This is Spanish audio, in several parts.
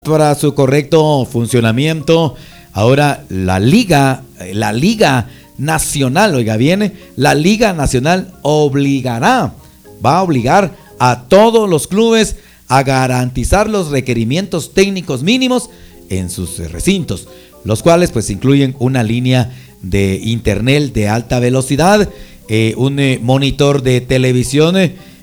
Para su correcto funcionamiento, ahora la Liga Nacional, oiga bien, la Liga Nacional va a obligar a todos los clubes a garantizar los requerimientos técnicos mínimos en sus recintos, los cuales pues incluyen una línea de internet de alta velocidad, un monitor de televisión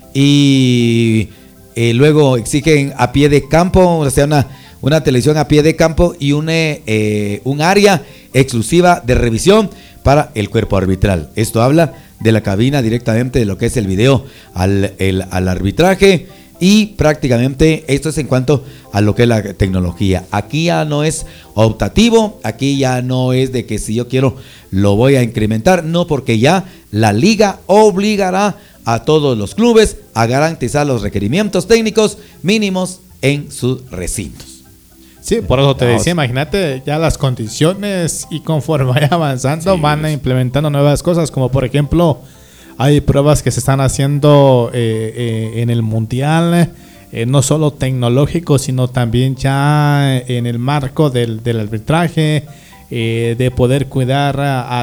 y luego exigen a pie de campo, o sea, una televisión a pie de campo y un área exclusiva de revisión para el cuerpo arbitral. Esto habla de la cabina directamente de lo que es el video al arbitraje, y prácticamente esto es en cuanto a lo que es la tecnología. Aquí ya no es optativo, aquí ya no es de que si yo quiero lo voy a incrementar, no, porque ya la liga obligará a todos los clubes a garantizar los requerimientos técnicos mínimos en sus recintos. Sí, por eso te decía, imagínate ya las condiciones, y conforme vaya avanzando van implementando nuevas cosas, como por ejemplo hay pruebas que se están haciendo en el mundial, no solo tecnológico, sino también ya en el marco del arbitraje, de poder cuidar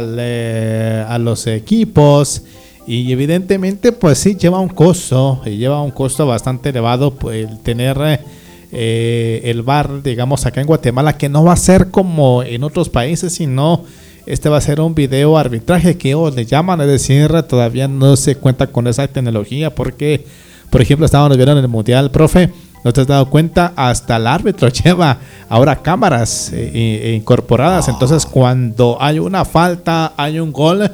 a los equipos. Y evidentemente pues sí lleva un costo bastante elevado, pues, el tener el VAR, digamos, acá en Guatemala, que no va a ser como en otros países, sino va a ser un video arbitraje que le llaman, es decir, todavía no se cuenta con esa tecnología, porque por ejemplo estábamos viendo en el mundial, profe, ¿no te has dado cuenta? Hasta el árbitro lleva ahora cámaras incorporadas. Entonces cuando hay una falta, hay un gol,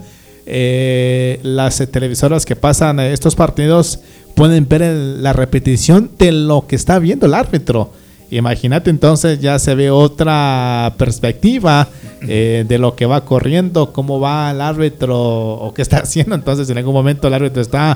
las televisoras que pasan estos partidos pueden ver la repetición de lo que está viendo el árbitro. Imagínate, entonces ya se ve otra perspectiva de lo que va corriendo, cómo va el árbitro o qué está haciendo. Entonces en algún momento el árbitro está,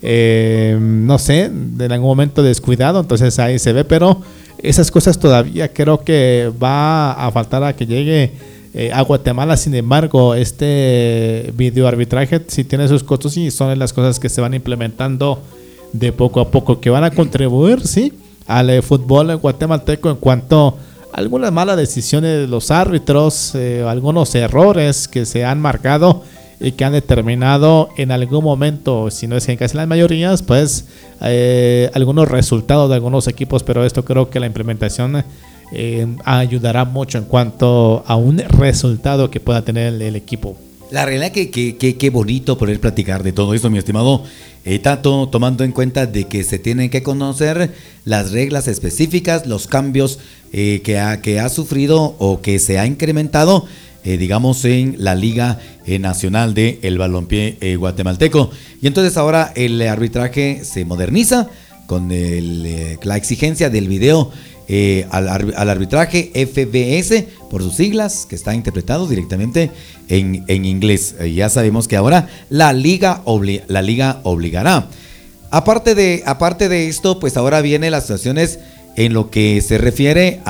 no sé, en algún momento descuidado, entonces ahí se ve, pero esas cosas todavía creo que va a faltar a que llegue a Guatemala. Sin embargo, este video arbitraje sí tiene sus costos y son las cosas que se van implementando de poco a poco, que van a contribuir, sí, al fútbol guatemalteco en cuanto a algunas malas decisiones de los árbitros, algunos errores que se han marcado y que han determinado en algún momento, si no es que en casi las mayorías, pues algunos resultados de algunos equipos. Pero esto creo que la implementación ayudará mucho en cuanto a un resultado que pueda tener el equipo. La realidad que bonito poder platicar de todo esto, mi estimado Tato, tomando en cuenta de que se tienen que conocer las reglas específicas, los cambios que ha sufrido o que se ha incrementado, digamos, en la Liga Nacional del Balompié guatemalteco. Y entonces ahora el arbitraje se moderniza con la exigencia del video al arbitraje FBS, por sus siglas, que está interpretado directamente en inglés. Ya sabemos que ahora la liga obligará. Aparte de esto, pues ahora vienen las situaciones en lo que se refiere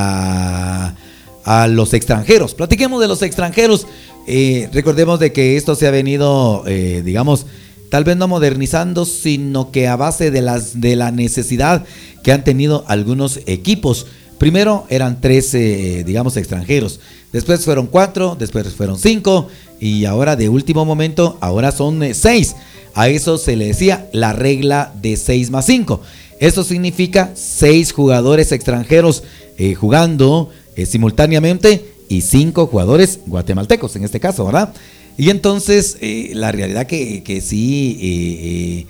a los extranjeros. Platiquemos de los extranjeros. Recordemos de que esto se ha venido, digamos, tal vez no modernizando, sino que a base de la necesidad que han tenido algunos equipos. Primero eran 3, digamos, extranjeros, después fueron 4, después fueron 5, y ahora de último momento, ahora son 6. A eso se le decía la regla de 6 más 5. Esto significa 6 jugadores extranjeros jugando simultáneamente y 5 jugadores guatemaltecos en este caso, ¿verdad? Y entonces la realidad que sí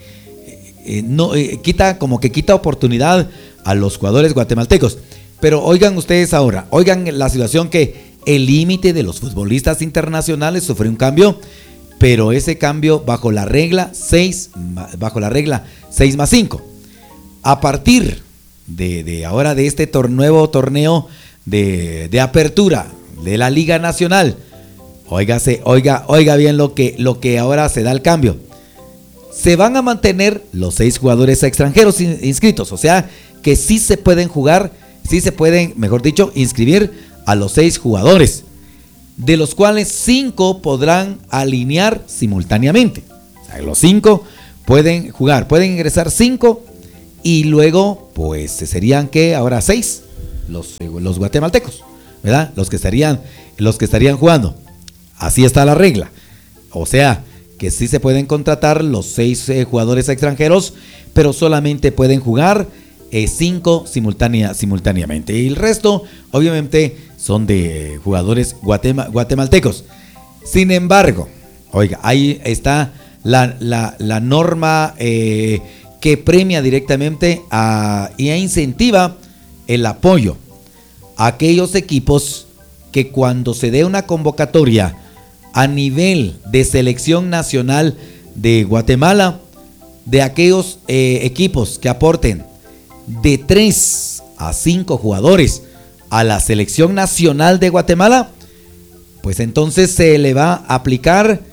quita oportunidad a los jugadores guatemaltecos. Pero oigan ustedes ahora, oigan la situación, que el límite de los futbolistas internacionales sufrió un cambio, pero ese cambio bajo la regla 6 más 5. A partir de ahora, de este nuevo torneo de apertura de la Liga Nacional, oiga bien lo que ahora se da el cambio. Se van a mantener los 6 jugadores extranjeros inscritos, o sea que sí se pueden jugar, sí se pueden, mejor dicho, inscribir a los 6 jugadores, de los cuales 5 podrán alinear simultáneamente. O sea, los 5 pueden jugar, pueden ingresar 5 y luego pues serían que ahora 6. los guatemaltecos, ¿verdad? Los que estarían jugando. Así está la regla. O sea, que sí se pueden contratar los 6 jugadores extranjeros, pero solamente pueden jugar 5 simultáneamente. Y el resto, obviamente, son de jugadores guatemaltecos. Sin embargo, oiga, ahí está la norma que premia directamente y incentiva el apoyo a aquellos equipos que cuando se dé una convocatoria a nivel de selección nacional de Guatemala, de aquellos equipos que aporten de 3 a 5 jugadores a la selección nacional de Guatemala, pues entonces se le va a aplicar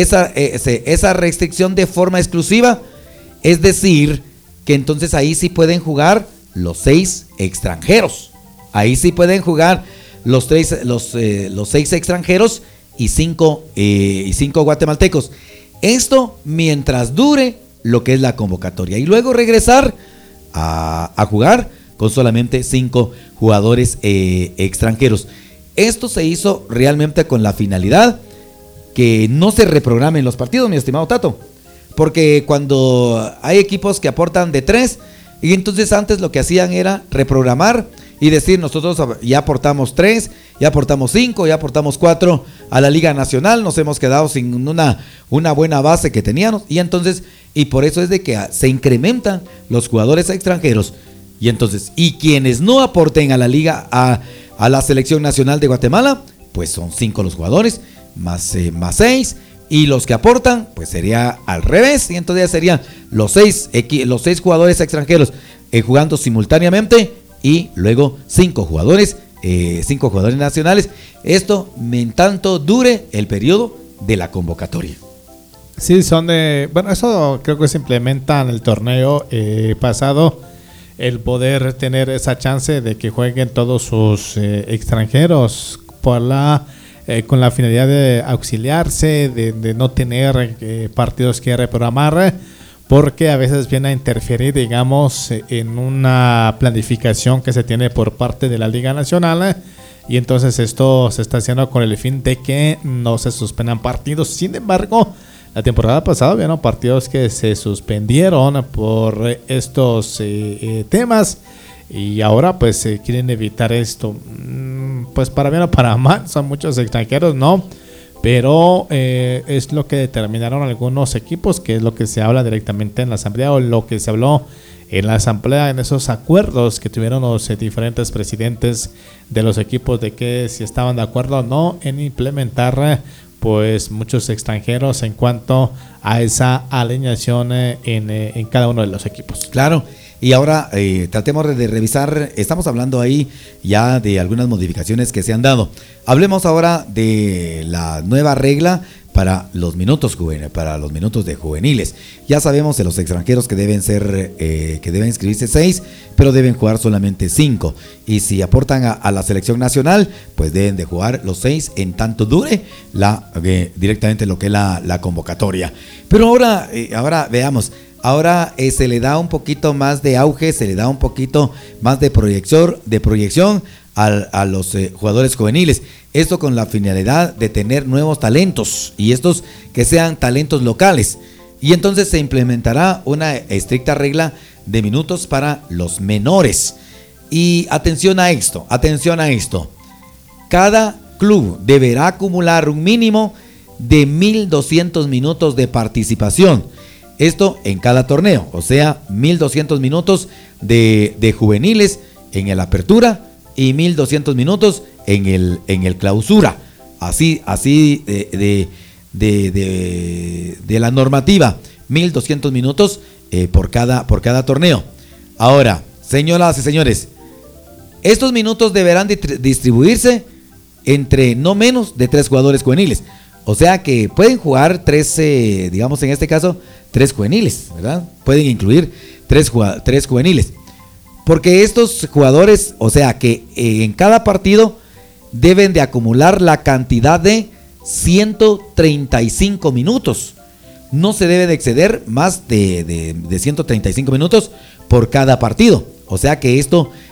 esa restricción de forma exclusiva. Es decir, que entonces ahí sí pueden jugar los 6 extranjeros. Ahí sí pueden jugar los 6 extranjeros y 5 guatemaltecos. Esto mientras dure lo que es la convocatoria. Y luego regresar a jugar con solamente 5 jugadores extranjeros. Esto se hizo realmente con la finalidad que no se reprogramen los partidos, mi estimado Tato. Porque cuando hay equipos que aportan de 3, y entonces antes lo que hacían era reprogramar y decir, nosotros ya aportamos 3, ya aportamos 5, ya aportamos 4 a la Liga Nacional, nos hemos quedado sin una buena base que teníamos, y por eso es de que se incrementan los jugadores extranjeros. Y entonces, y quienes no aporten a la Liga, a la Selección Nacional de Guatemala, pues son 5 los jugadores, más 6, y los que aportan, pues sería al revés, y entonces ya serían los 6 jugadores extranjeros jugando simultáneamente, y luego 5 jugadores nacionales. Esto en tanto dure el periodo de la convocatoria. Sí, bueno, eso creo que se implementa en el torneo pasado, el poder tener esa chance de que jueguen todos sus extranjeros con la finalidad de auxiliarse, de no tener partidos que reprogramar, porque a veces viene a interferir, digamos, en una planificación que se tiene por parte de la Liga Nacional, y entonces esto se está haciendo con el fin de que no se suspendan partidos. Sin embargo, la temporada pasada hubieron partidos que se suspendieron por estos temas, y ahora pues quieren evitar esto. Pues para bien o para mal, son muchos extranjeros, ¿no? Pero es lo que determinaron algunos equipos, que es lo que se habla directamente en la asamblea, o lo que se habló en la asamblea, en esos acuerdos que tuvieron los diferentes presidentes de los equipos, de que si estaban de acuerdo o no en implementar pues muchos extranjeros en cuanto a esa alineación en cada uno de los equipos. Claro. Y ahora tratemos de revisar, estamos hablando ahí ya de algunas modificaciones que se han dado. Hablemos ahora de la nueva regla para los minutos de juveniles. Ya sabemos de los extranjeros que deben inscribirse 6, pero deben jugar solamente 5. Y si aportan a la selección nacional, pues deben de jugar los 6 en tanto dure directamente lo que es la convocatoria. Pero ahora veamos. Ahora se le da un poquito más de auge, se le da un poquito más de proyección a los jugadores juveniles. Esto con la finalidad de tener nuevos talentos, y estos que sean talentos locales. Y entonces se implementará una estricta regla de minutos para los menores. Y atención a esto. Cada club deberá acumular un mínimo de 1,200 minutos de participación. Esto en cada torneo, o sea, 1,200 minutos de juveniles en el apertura y 1,200 minutos en el clausura. Así de la normativa, 1,200 minutos por cada torneo. Ahora, señoras y señores, estos minutos deberán distribuirse entre no menos de 3 jugadores juveniles. O sea que pueden jugar 3, digamos en este caso, 3 juveniles, ¿verdad? Pueden incluir 3 juveniles. Porque estos jugadores, o sea que en cada partido deben de acumular la cantidad de 135 minutos. No se debe de exceder más de 135 minutos por cada partido. O sea que esto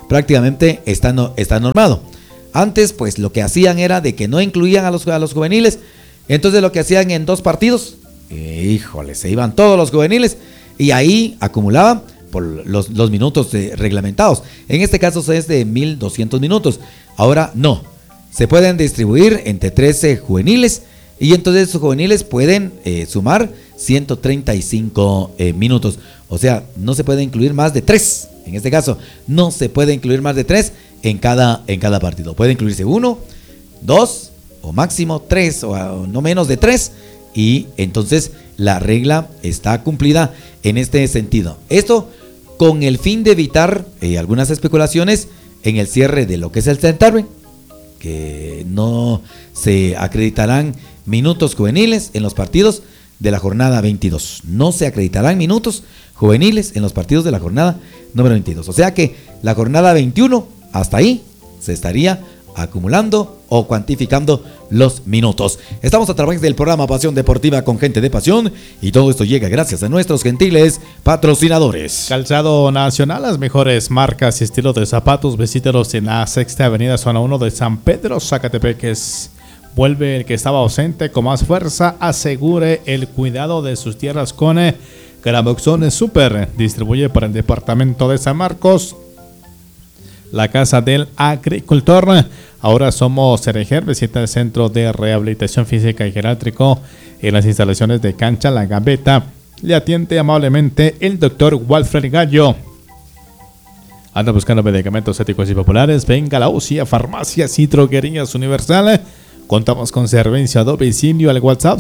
prácticamente está normado. Antes, pues lo que hacían era de que no incluían a los juveniles, entonces lo que hacían en 2 partidos, se iban todos los juveniles y ahí acumulaban por los minutos reglamentados. En este caso es de 1.200 minutos. Ahora no, se pueden distribuir entre 13 juveniles y entonces esos juveniles pueden sumar 135 minutos. O sea, no se puede incluir más de 3. En este caso, no se puede incluir más de 3 en cada partido. Puede incluirse 1, 2 o máximo 3 o no menos de 3. Y entonces la regla está cumplida en este sentido. Esto con el fin de evitar algunas especulaciones en el cierre de lo que es el certamen, que no se acreditarán minutos juveniles en los partidos de la jornada 22. No se acreditarán minutos juveniles en los partidos de la jornada número 22. O sea que la jornada 21, hasta ahí, se estaría acumulando o cuantificando los minutos. Estamos a través del programa Pasión Deportiva con Gente de Pasión y todo esto llega gracias a nuestros gentiles patrocinadores. Calzado Nacional, las mejores marcas y estilos de zapatos. Visítelos en la 6ª Avenida, zona 1 de San Pedro, Zacatepeques. Vuelve el que estaba ausente con más fuerza. Asegure el cuidado de sus tierras con Gramoxone Super. Distribuye para el departamento de San Marcos. La Casa del Agricultor. Ahora somos Cerejer. Visita el Centro de Rehabilitación Física y Geriátrico en las instalaciones de Cancha La Gambeta. Le atiende amablemente el doctor Walfred Gallo. Anda buscando medicamentos éticos y populares. Venga a la UCI, a Farmacias y Droguerías Universal. Contamos con servicio a domicilio al WhatsApp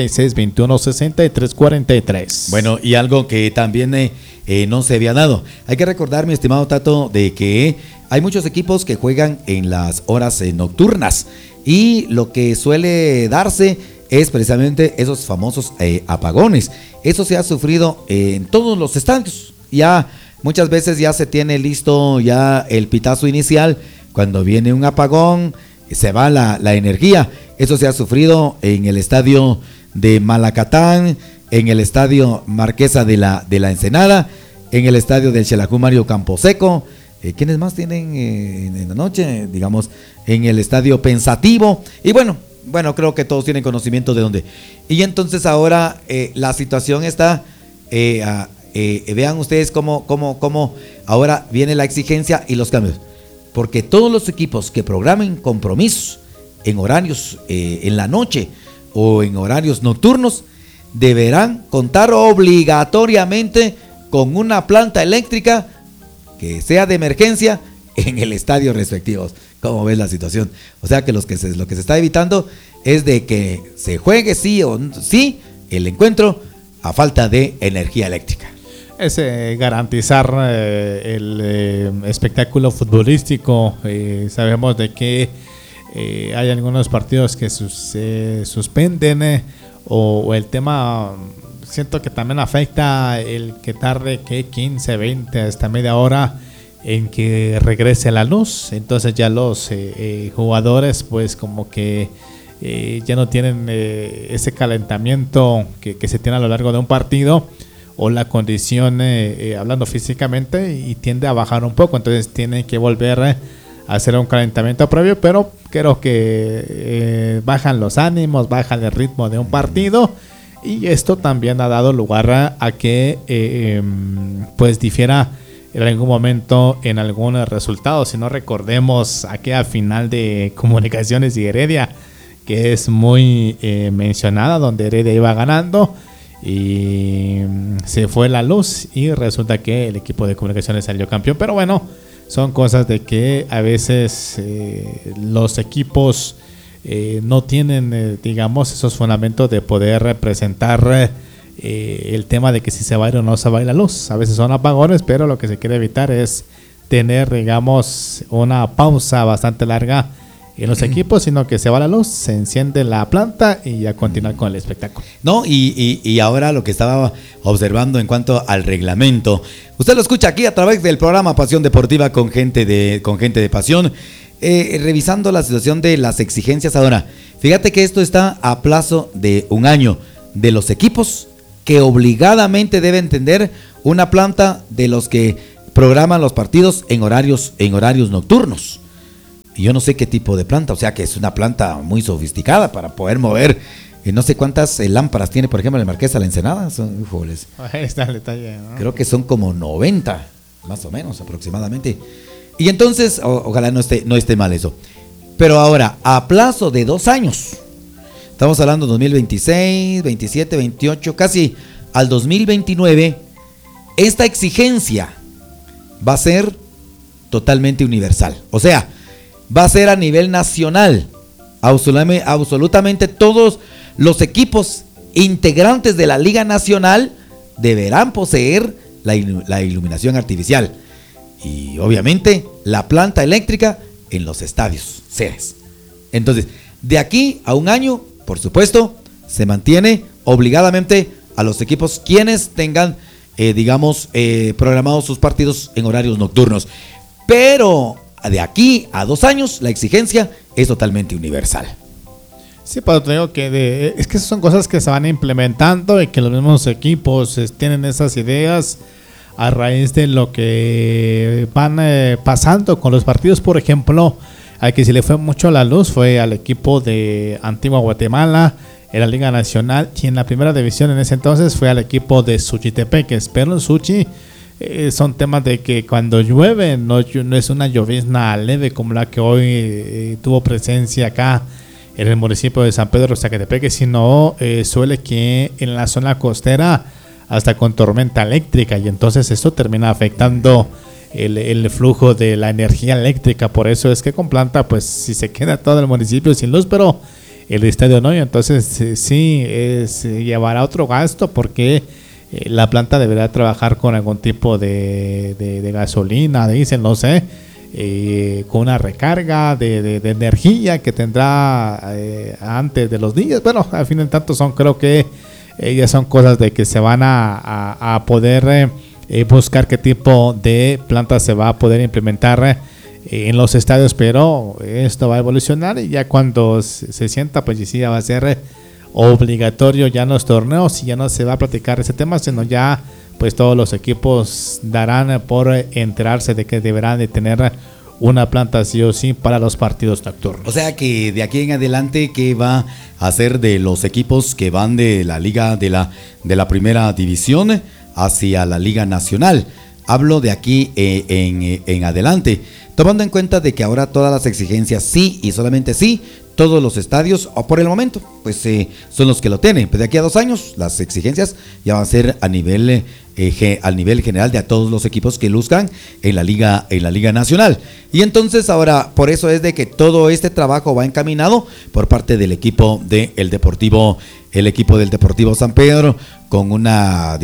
56216343. Bueno, y algo que también no se había dado. Hay que recordar, mi estimado Tato, de que hay muchos equipos que juegan en las horas nocturnas. Y lo que suele darse es precisamente esos famosos apagones. Eso se ha sufrido en todos los estadios. Ya muchas veces ya se tiene listo ya el pitazo inicial. Cuando viene un apagón, se va la energía. Eso se ha sufrido en el estadio de Malacatán, en el estadio Marquesa de la Ensenada, en el estadio del Xelajú Mario Camposeco. ¿Quiénes más tienen en la noche? Digamos, en el estadio Pensativo. Y bueno, creo que todos tienen conocimiento de dónde. Y entonces ahora la situación está, vean ustedes cómo ahora viene la exigencia y los cambios. Porque todos los equipos que programen compromisos en horarios en la noche o en horarios nocturnos deberán contar obligatoriamente con una planta eléctrica que sea de emergencia en el estadio respectivo. ¿Cómo ves la situación? O sea que lo que se está evitando es de que se juegue sí o sí el encuentro a falta de energía eléctrica. Es garantizar el espectáculo futbolístico. Sabemos de que hay algunos partidos que se suspenden o el tema, siento que también afecta el que tarde que 15, 20 hasta media hora en que regrese la luz. Entonces ya los jugadores pues como que ya no tienen ese calentamiento que se tiene a lo largo de un partido, o la condición hablando físicamente, y tiende a bajar un poco. Entonces tienen que volver a hacer un calentamiento previo, pero creo que bajan los ánimos, bajan el ritmo de un partido, y esto también ha dado lugar a que pues difiera en algún momento en algún resultado. Si no, recordemos aquella final de Comunicaciones y Heredia, que es muy mencionada, donde Heredia iba ganando y se fue la luz y resulta que el equipo de Comunicaciones salió campeón. Pero bueno, son cosas de que a veces los equipos no tienen digamos esos fundamentos de poder representar el tema de que si se va a ir o no se va a ir la luz. A veces son apagones, pero lo que se quiere evitar es tener digamos una pausa bastante larga en los equipos, sino que se va la luz, se enciende la planta y a continuar con el espectáculo. No, y ahora lo que estaba observando en cuanto al reglamento, usted lo escucha aquí a través del programa Pasión Deportiva con gente de pasión, revisando la situación de las exigencias. Ahora, fíjate que esto está a plazo de un año de los equipos que obligadamente deben tener una planta, de los que programan los partidos en horarios nocturnos. Y yo no sé qué tipo de planta, o sea que es una planta muy sofisticada para poder mover, no sé cuántas lámparas tiene, por ejemplo, el Marqués de la Ensenada. Ahí está el detalle, ¿no? Creo que son como 90, más o menos, aproximadamente. Y entonces, ojalá no esté mal eso. Pero ahora, a plazo de 2 años, estamos hablando de 2026, 27, 28, casi al 2029, esta exigencia va a ser totalmente universal. O sea, va a ser a nivel nacional. Absolutamente todos los equipos integrantes de la Liga Nacional deberán poseer la iluminación artificial. Y obviamente la planta eléctrica en los estadios, sedes. Entonces, de aquí a 1 año, por supuesto, se mantiene obligadamente a los equipos quienes tengan, programados sus partidos en horarios nocturnos. Pero de aquí a 2 años, la exigencia es totalmente universal. Sí, pero te digo que es que son cosas que se van implementando y que los mismos equipos tienen esas ideas a raíz de lo que van pasando con los partidos. Por ejemplo, al que se le fue mucho la luz fue al equipo de Antigua Guatemala en la Liga Nacional, y en la primera división en ese entonces fue al equipo de Suchitepeques. Pero en Suchi son temas de que cuando llueve no es una llovizna leve como la que hoy tuvo presencia acá en el municipio de San Pedro Zacatepeque, sino suele que en la zona costera hasta con tormenta eléctrica, y entonces esto termina afectando el flujo de la energía eléctrica. Por eso es que con planta, pues si se queda todo el municipio sin luz, pero el estadio no, y entonces sí llevará otro gasto, porque la planta deberá trabajar con algún tipo de gasolina, dicen, no sé, con una recarga de energía que tendrá antes de los días. Bueno, al fin de tanto creo que ya son cosas de que se van a poder buscar qué tipo de planta se va a poder implementar en los estadios, pero esto va a evolucionar, y ya cuando se sienta, pues sí, ya va a ser obligatorio ya en los torneos, y ya no se va a platicar ese tema, sino ya pues todos los equipos darán por enterarse de que deberán de tener una planta sí o sí para los partidos nocturnos. O sea que de aquí en adelante, ¿qué va a hacer de los equipos que van de la liga de la primera división hacia la Liga Nacional? Hablo de aquí en adelante, tomando en cuenta de que ahora todas las exigencias sí y solamente sí, todos los estadios, o por el momento, pues son los que lo tienen. Pero de aquí a 2 años, las exigencias ya van a ser al nivel general de a todos los equipos que luzcan en la Liga Nacional. Y entonces ahora, por eso es de que todo este trabajo va encaminado por parte del equipo del Deportivo San Pedro, con una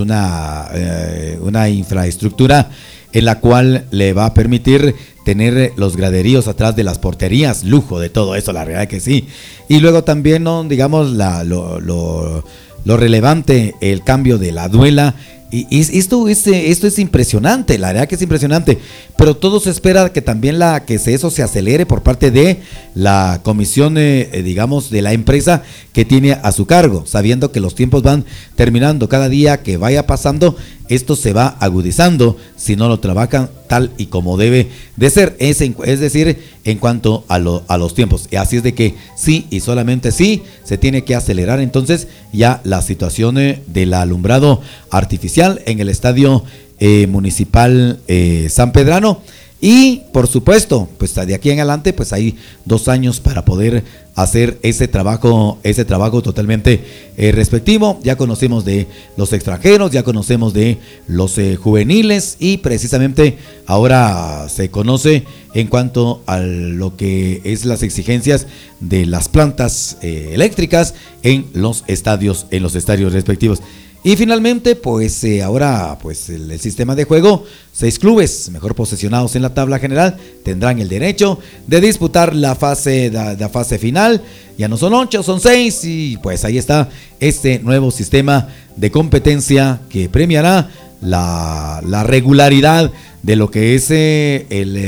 infraestructura en la cual le va a permitir tener los graderíos atrás de las porterías, lujo de todo eso, la verdad que sí. Y luego también, ¿no?, digamos, lo relevante, el cambio de la duela. Y esto es impresionante, la verdad que es impresionante, pero todo se espera que también eso se acelere por parte de la comisión, de la empresa que tiene a su cargo, sabiendo que los tiempos van terminando. Cada día que vaya pasando, esto se va agudizando si no lo trabajan tal y como debe de ser, es decir, en cuanto a los tiempos. Y así es de que sí y solamente sí se tiene que acelerar entonces ya la situación del alumbrado artificial en el estadio municipal sanpedrano. Y por supuesto, pues de aquí en adelante, pues hay 2 años para poder hacer ese trabajo totalmente respectivo. Ya conocemos de los extranjeros, ya conocemos de los juveniles, y precisamente ahora se conoce en cuanto a lo que es las exigencias de las plantas eléctricas en los estadios respectivos. Y finalmente, pues ahora pues el sistema de juego, 6 clubes mejor posicionados en la tabla general tendrán el derecho de disputar la fase final. Ya no son 8, son 6, y pues ahí está este nuevo sistema de competencia que premiará la regularidad de lo que es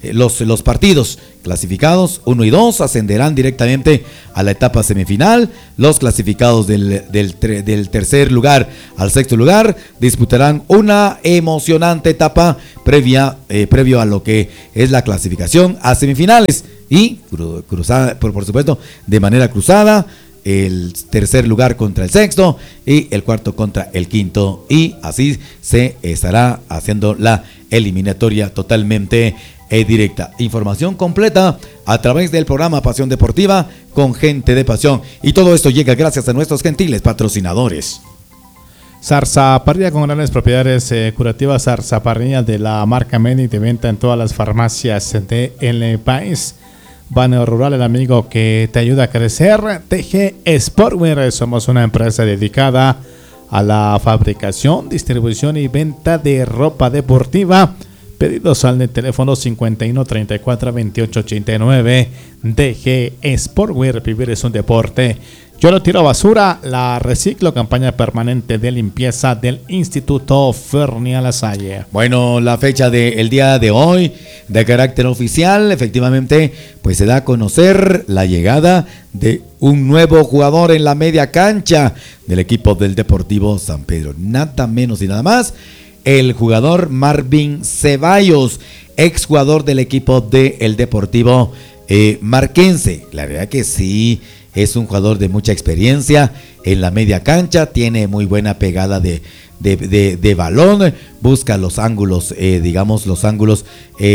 los partidos clasificados 1 y 2 ascenderán directamente a la etapa semifinal. Los clasificados del tercer lugar al sexto lugar disputarán una emocionante etapa previo a lo que es la clasificación a semifinales y cruzada, por supuesto, de manera cruzada. El tercer lugar contra el sexto y el cuarto contra el quinto, y así se estará haciendo la eliminatoria totalmente directa. Información completa a través del programa Pasión Deportiva con gente de pasión, y todo esto llega gracias a nuestros gentiles patrocinadores. Zarzaparrilla, con grandes propiedades curativas. Zarzaparrilla, de la marca Meni, de venta en todas las farmacias del país. Baneo Rural, el amigo que te ayuda a crecer. TG Sportwear, somos una empresa dedicada a la fabricación, distribución y venta de ropa deportiva. Pedidos al teléfono 51 34 28 89. DG Sportwear, vivir es un deporte. Yo no tiro basura, la reciclo. Campaña permanente de limpieza del Instituto Fernia Lasalle. Bueno, la fecha del día de hoy, de carácter oficial, efectivamente, pues se da a conocer la llegada de un nuevo jugador en la media cancha del equipo del Deportivo San Pedro. Nada menos y nada más, el jugador Marvin Ceballos, exjugador del equipo del Deportivo Marquense. La verdad que sí, es un jugador de mucha experiencia en la media cancha, tiene muy buena pegada de balón, busca los ángulos, los ángulos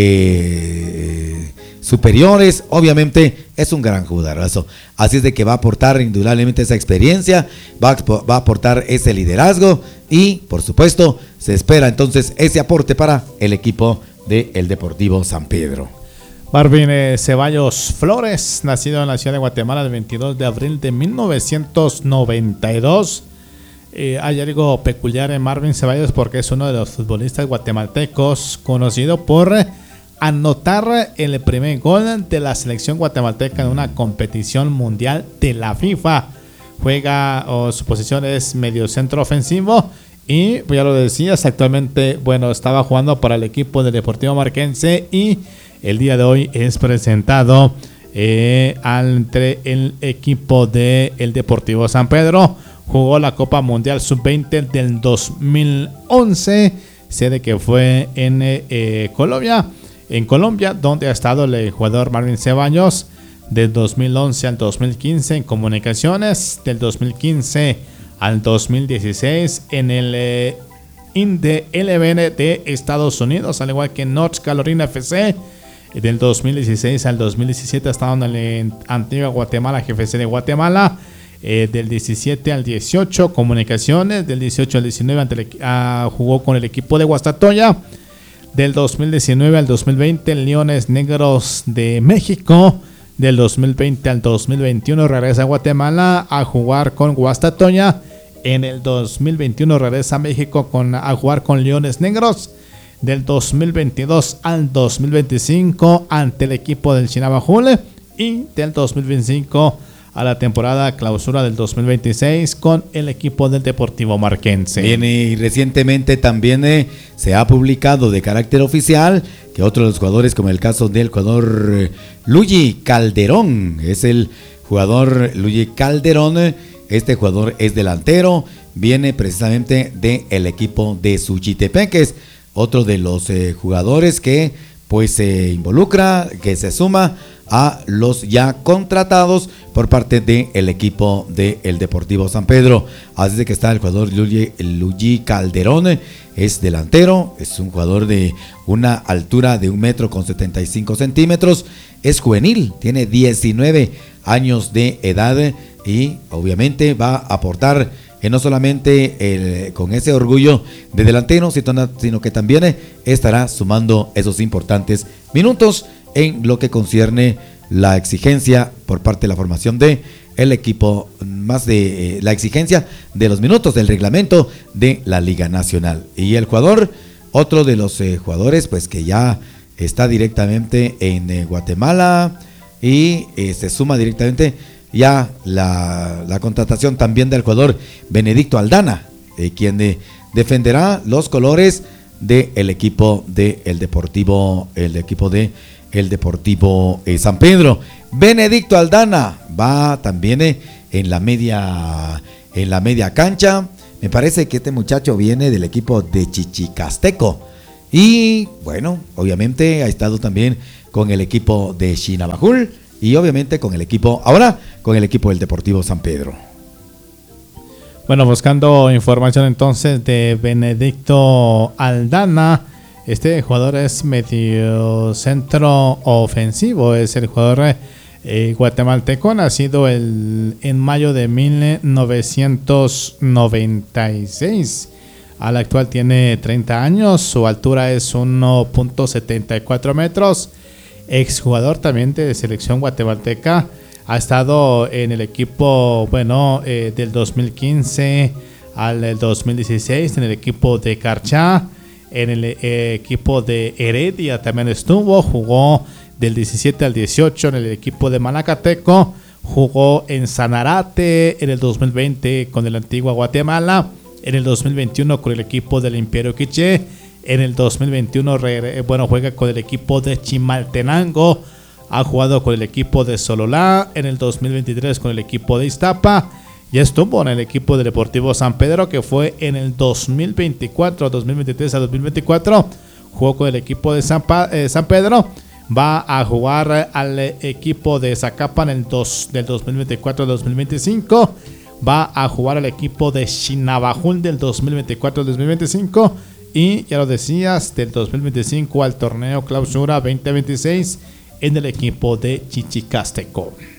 superiores. Obviamente es un gran jugadorazo, así es de que va a aportar indudablemente esa experiencia, va a aportar ese liderazgo, y por supuesto se espera entonces ese aporte para el equipo del Deportivo San Pedro. Marvin Ceballos Flores, nacido en la ciudad de Guatemala el 22 de abril de 1992. Hay algo peculiar en Marvin Ceballos porque es uno de los futbolistas guatemaltecos conocido por anotar el primer gol de la selección guatemalteca en una competición mundial de la FIFA. Juega, su posición es mediocentro ofensivo, y ya lo decías, actualmente, estaba jugando para el equipo del Deportivo Marquense, y el día de hoy es presentado entre el equipo del Deportivo San Pedro. Jugó la Copa Mundial Sub-20 del 2011, sede que fue en Colombia, donde ha estado el jugador Marvin Ceballos del 2011 al 2015 en comunicaciones, del 2015 al 2016 en el Indy LBN de Estados Unidos, al igual que North Carolina FC. Del 2016 al 2017 estaba en la antigua Guatemala, GFC de Guatemala. Del 17 al 18 comunicaciones, del 18 al 19 jugó con el equipo de Guastatoya. Del 2019 al 2020 Leones Negros de México. Del 2020 al 2021 regresa a Guatemala a jugar con Guastatoya. En el 2021 regresa a México a jugar con Leones Negros. Del 2022 al 2025 ante el equipo del Chinabajul, y del 2025 a la temporada clausura del 2026 con el equipo del Deportivo Marquense. Bien, y recientemente también se ha publicado de carácter oficial que otro de los jugadores, como el caso del jugador Luigi Calderón, es el jugador Luigi Calderón. Este jugador es delantero, viene precisamente del equipo de Suchitepeques. Otro de los jugadores que pues se involucra, que se suma a los ya contratados por parte del equipo del Deportivo San Pedro. Así de que está el jugador Luigi Calderón, es delantero, es un jugador de una altura de 1,75 m, es juvenil, tiene 19 años de edad, y obviamente va a aportar no solamente con ese orgullo de delantero, sino que también estará sumando esos importantes minutos en lo que concierne la exigencia por parte de la formación de el equipo, más de la exigencia de los minutos del reglamento de la Liga Nacional. Y el jugador, otro de los jugadores pues que ya está directamente en Guatemala, y se suma directamente ya la contratación también del jugador Benedicto Aldana, quien defenderá los colores del equipo del Deportivo, el equipo de el Deportivo San Pedro. Benedicto Aldana va también en la media cancha. Me parece que este muchacho viene del equipo de Chichicasteco. Y bueno, obviamente ha estado también con el equipo de Chinabajul y obviamente con el equipo del Deportivo San Pedro. Bueno, buscando información entonces de Benedicto Aldana. Este jugador es medio centro ofensivo, es el jugador guatemalteco, nacido en mayo de 1996. Al actual tiene 30 años, su altura es 1.74 metros. Exjugador también de selección guatemalteca, ha estado en el equipo, del 2015 al 2016, en el equipo de Carchá, en el equipo de Heredia también estuvo, jugó del 17 al 18 en el equipo de Malacateco, jugó en Sanarate en el 2020 con el Antigua Guatemala, en el 2021 con el equipo del Imperio Quiché, en el 2021 juega con el equipo de Chimaltenango, ha jugado con el equipo de Sololá, en el 2023 con el equipo de Iztapa, y estuvo en el equipo del Deportivo San Pedro, que fue en el 2024, 2023 a 2024, jugó con el equipo de San Pedro. Va a jugar al equipo de Zacapan del 2024 al 2025. Va a jugar al equipo de Chinabajul del 2024 al 2025. Y ya lo decías, del 2025 al torneo Clausura 2026 en el equipo de Chichicasteco.